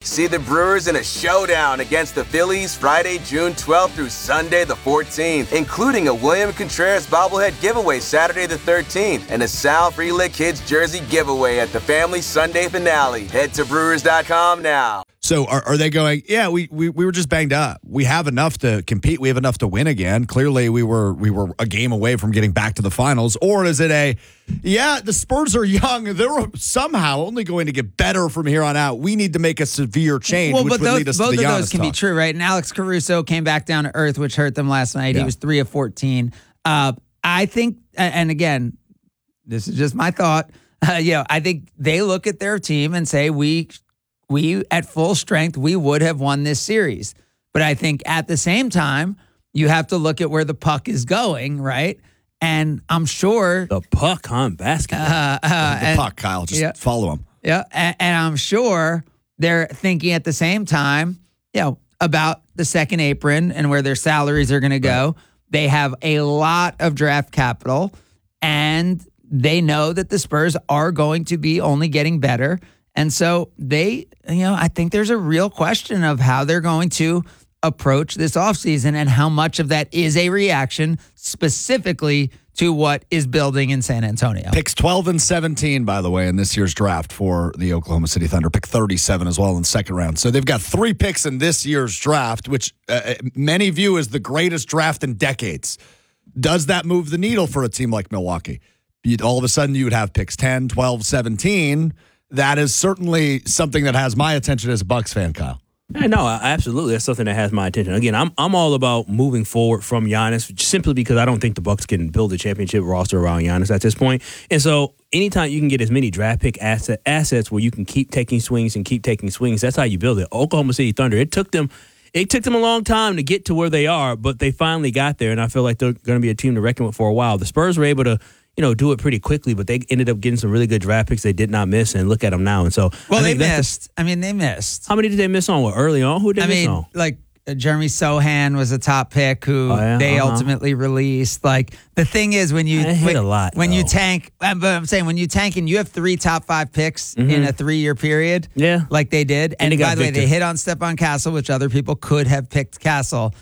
See the Brewers in a showdown against the Phillies Friday, June 12th through Sunday the 14th, including a William Contreras bobblehead giveaway Saturday the 13th and a Sal Frelick Kids jersey giveaway at the family Sunday finale. Head to Brewers.com now. So are they going, yeah, we were just banged up. We have enough to compete. We have enough to win again. Clearly, we were a game away from getting back to the finals. Or is it the Spurs are young. They're somehow only going to get better from here on out. We need to make a severe change, which would lead us to the Giannis both of those can talk. be true, right? And Alex Caruso came back down to earth, which hurt them last night. Yeah. He was 3 of 14. I think, and again, this is just my thought. I think they look at their team and say, we at full strength, we would have won this series. But I think at the same time, you have to look at where the puck is going, right? And I'm sure the puck on basketball. The puck, Kyle. Just follow him. Yeah, and I'm sure they're thinking at the same time, about the second apron and where their salaries are going to go. Right. They have a lot of draft capital, and they know that the Spurs are going to be only getting better. And so I think there's a real question of how they're going to approach this offseason and how much of that is a reaction specifically to what is building in San Antonio. Picks 12 and 17, by the way, in this year's draft for the Oklahoma City Thunder. Pick 37 as well in the second round. So they've got 3 picks in this year's draft, which many view as the greatest draft in decades. Does that move the needle for a team like Milwaukee? All of a sudden, you would have picks 10, 12, 17. That is certainly something that has my attention as a Bucks fan, Kyle. No, absolutely. That's something that has my attention. Again, I'm all about moving forward from Giannis simply because I don't think the Bucks can build a championship roster around Giannis at this point. And so anytime you can get as many draft pick assets where you can keep taking swings, that's how you build it. Oklahoma City Thunder, it took them a long time to get to where they are, but they finally got there, and I feel like they're going to be a team to reckon with for a while. The Spurs were able to do it pretty quickly, but they ended up getting some really good draft picks they did not miss, and look at them now. And so, they missed. They missed. How many did they miss on? Early on? Who did they miss on? Like Jeremy Sohan was a top pick who they ultimately released. Like the thing is, when you you tank, but I'm saying when you tank and you have 3 top 5 picks in a 3-year period, like they did. And by the way, they hit on Stepan Castle, which other people could have picked Castle.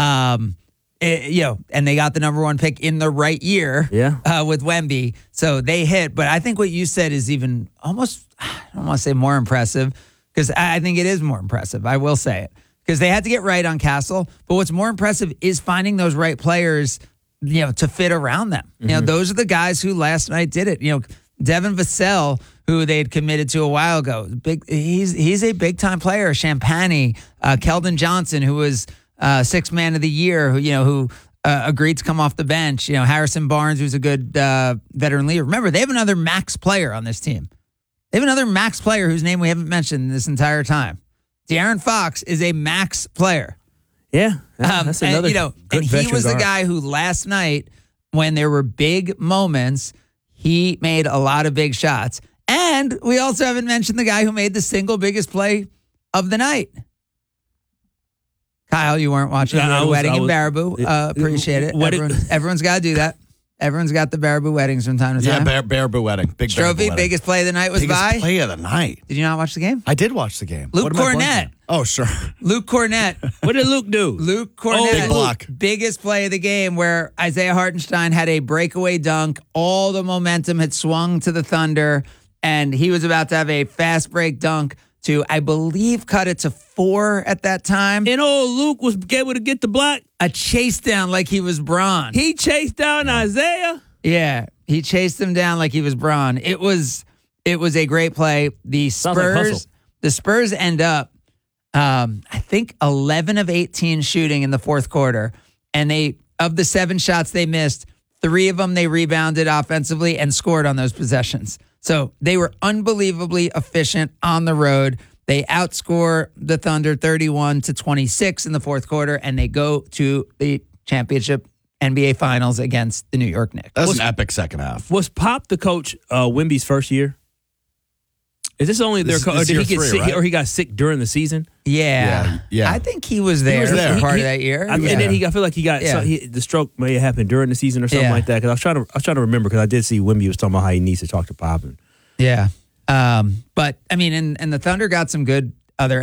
And they got the number 1 pick in the right year with Wemby. So they hit. But I think what you said is even almost, I don't want to say more impressive, because I think it is more impressive. I will say it. Because they had to get right on Castle. But what's more impressive is finding those right players, to fit around them. Those are the guys who last night did it. Devin Vassell, who they had committed to a while ago. He's a big-time player. Champagny, Keldon Johnson, who was 6th man of the year, who agreed to come off the bench. Harrison Barnes, who's a good veteran leader. Remember, they have another max player on this team. They have another max player whose name we haven't mentioned this entire time. De'Aaron Fox is a max player. Yeah, that's another good and he was the guy who last night, when there were big moments, he made a lot of big shots. And we also haven't mentioned the guy who made the single biggest play of the night. Kyle, you weren't watching the wedding in Baraboo. Appreciate it. Everyone's got to do that. Everyone's got the Baraboo weddings from time to time. Yeah, Baraboo wedding. Big Baraboo wedding. Biggest play of the night was biggest play of the night. Did you not watch the game? I did watch the game. Luke Cornett. Oh, sure. Luke Cornett. What did Luke do? Luke Cornett. Big block. Biggest play of the game, where Isaiah Hartenstein had a breakaway dunk. All the momentum had swung to the Thunder, and he was about to have a fast break dunk to, I believe, cut it to 4 at that time. And old Luke was able to get the block. A chase down like he was Bron. He chased down Isaiah? Yeah, he chased him down like he was Bron. It was a great play. The Spurs end up, I think, 11 of 18 shooting in the fourth quarter. And of the 7 shots they missed, 3 of them they rebounded offensively and scored on those possessions. So they were unbelievably efficient on the road. They outscore the Thunder 31-26 in the fourth quarter, and they go to the championship NBA Finals against the New York Knicks. That was an epic second half. Was Pop the coach Wemby's first year? Is this only their coach? Or did he get sick? Right? Or he got sick during the season? Yeah. I think he was there. For part of that year. And then I feel like he got the stroke may have happened during the season or something like that. Because I was trying to remember, because I did see Wemby was talking about how he needs to talk to Pop. Yeah. But I mean, and the Thunder got some good